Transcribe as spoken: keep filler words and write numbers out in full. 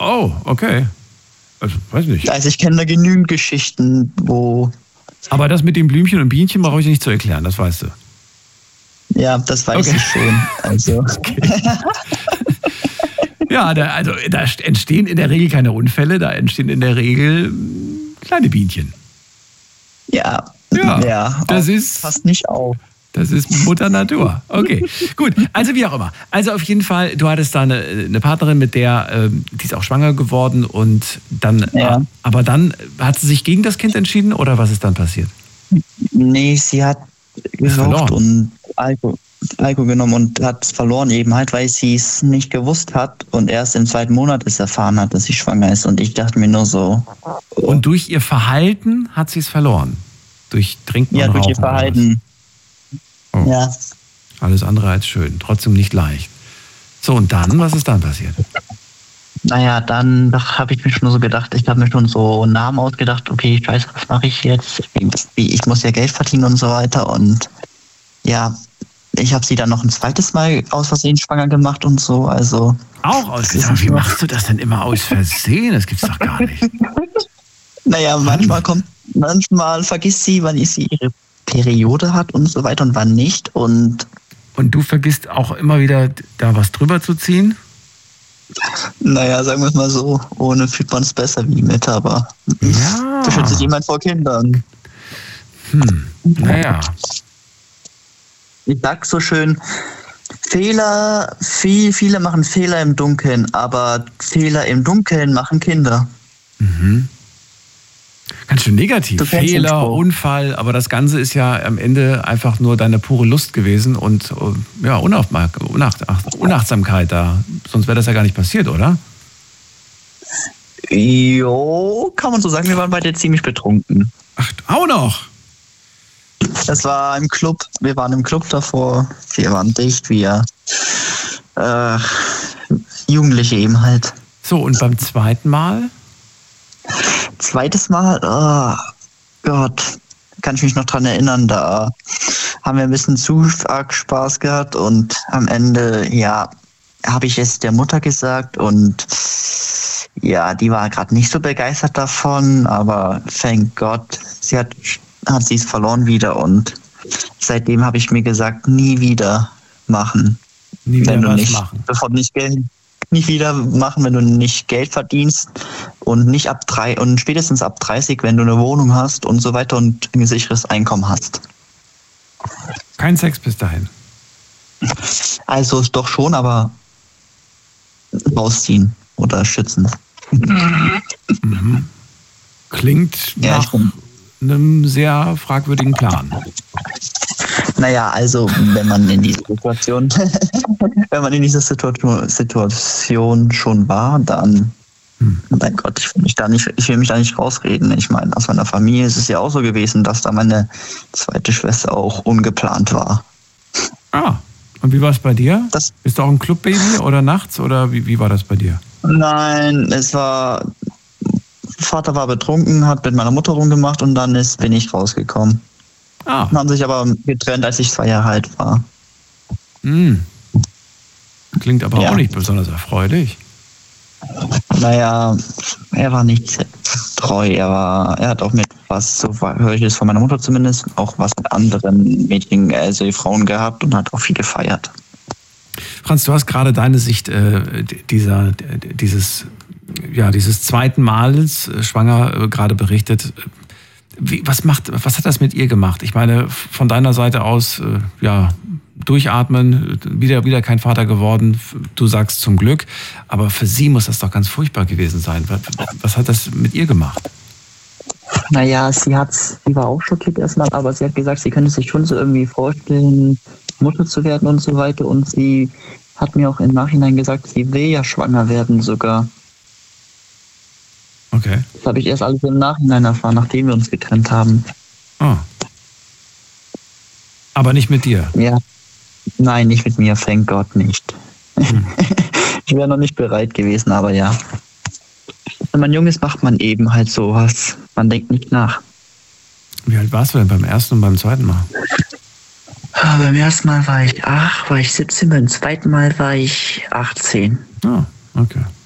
Oh, okay. Also, weiß nicht. Also ich kenne da genügend Geschichten, wo... Aber das mit den Blümchen und Bienchen brauche ich nicht zu erklären, das weißt du. Ja, das weiß okay. ich schon. Also. Okay. Ja, da, also da entstehen in der Regel keine Unfälle, da entstehen in der Regel kleine Bienchen. Ja, ja, ja das ist passt nicht auf. Das ist Mutter Natur. Okay, gut. Also wie auch immer. Also auf jeden Fall, du hattest da eine, eine Partnerin, mit der, ähm, die ist auch schwanger geworden und dann, ja. aber dann hat sie sich gegen das Kind entschieden oder was ist dann passiert? Nee, sie hat geraucht und Alkohol, Alkohol genommen und hat es verloren eben halt, weil sie es nicht gewusst hat und erst im zweiten Monat es erfahren hat, dass sie schwanger ist und ich dachte mir nur so. Oh. Und durch ihr Verhalten hat sie es verloren? Durch Trinken ja, und Rauchen? Ja, durch ihr Verhalten. Oh. Ja. Alles andere als schön, trotzdem nicht leicht. So, und dann, was ist dann passiert? Naja, dann habe ich mir schon so gedacht, ich habe mir schon so Namen ausgedacht, okay, scheiße, was mache ich jetzt? Ich muss ja Geld verdienen und so weiter. Und ja, ich habe sie dann noch ein zweites Mal aus Versehen schwanger gemacht und so. Also auch aus Versehen? Wie machst du das denn immer aus Versehen? Das gibt's doch gar nicht. Naja, manchmal kommt, manchmal vergisst sie, wann sie ihre Periode hat und so weiter und wann nicht. Und, und du vergisst auch immer wieder, da was drüber zu ziehen? Naja, sagen wir es mal so, ohne fühlt man es besser wie mit, aber ja. beschützt sich jemand vor Kindern. Hm, naja. Ich sag so schön, Fehler, viel, viele machen Fehler im Dunkeln, aber Fehler im Dunkeln machen Kinder. Mhm. Ganz schön negativ. Fehler, Unfall, aber das Ganze ist ja am Ende einfach nur deine pure Lust gewesen und ja, Unacht- Unacht- Unachtsamkeit da. Sonst wäre das ja gar nicht passiert, oder? Jo, kann man so sagen, wir waren beide ziemlich betrunken. Ach, auch noch? Das war im Club, wir waren im Club davor, wir waren dicht, wir äh, Jugendliche eben halt. So, und beim zweiten Mal? Zweites Mal, oh Gott, kann ich mich noch dran erinnern, da haben wir ein bisschen zu arg Spaß gehabt und am Ende, ja, habe ich es der Mutter gesagt und ja, die war gerade nicht so begeistert davon, aber thank Gott, sie hat, hat sie es verloren wieder und seitdem habe ich mir gesagt, nie wieder machen. Nie wieder wenn du was nicht, machen. Bevor du nicht Geld nicht wieder machen, wenn du nicht Geld verdienst und nicht ab drei und spätestens ab dreißig, wenn du eine Wohnung hast und so weiter und ein sicheres Einkommen hast. Kein Sex bis dahin? Also doch schon, aber rausziehen oder schützen. Mhm. Klingt ja, nach einem sehr fragwürdigen Plan. Naja, also wenn man in dieser Situation, wenn man in dieser Situation, Situation schon war, dann, hm. mein Gott, ich will mich da nicht, ich will mich da nicht rausreden. Ich meine, aus meiner Familie ist es ja auch so gewesen, dass da meine zweite Schwester auch ungeplant war. Ah, und wie war es bei dir? Das, Bist du auch ein Clubbaby oder nachts oder wie, wie war das bei dir? Nein, es war, Vater war betrunken, hat mit meiner Mutter rumgemacht und dann ist, bin ich rausgekommen. Ah. Haben sich aber getrennt, als ich zwei Jahre alt war. Hm. Klingt aber ja. auch nicht besonders erfreulich. Naja, er war nicht treu. Er war, er hat auch mit was, so höre ich es von meiner Mutter zumindest, auch was mit anderen Mädchen, also Frauen gehabt und hat auch viel gefeiert. Franz, du hast gerade deine Sicht äh, dieser, dieses, ja, dieses zweiten Mals äh, schwanger äh, gerade berichtet. Wie, was macht, was hat das mit ihr gemacht? Ich meine, von deiner Seite aus, äh, ja, durchatmen, wieder, wieder kein Vater geworden, du sagst zum Glück, aber für sie muss das doch ganz furchtbar gewesen sein. Was, was hat das mit ihr gemacht? Naja, sie hat, sie war auch schockiert erstmal, aber sie hat gesagt, sie könnte sich schon so irgendwie vorstellen, Mutter zu werden und so weiter und sie hat mir auch im Nachhinein gesagt, sie will ja schwanger werden sogar. Okay. Das habe ich erst alles im Nachhinein erfahren, nachdem wir uns getrennt haben. Oh. Aber nicht mit dir? Ja. Nein, nicht mit mir, thank Gott nicht. Hm. Ich wäre noch nicht bereit gewesen, aber ja. Wenn man jung ist, macht man eben halt sowas. Man denkt nicht nach. Wie alt warst du denn beim ersten und beim zweiten Mal? Ah, beim ersten Mal war ich acht, war ich siebzehn, beim zweiten Mal war ich achtzehn. Ah, okay.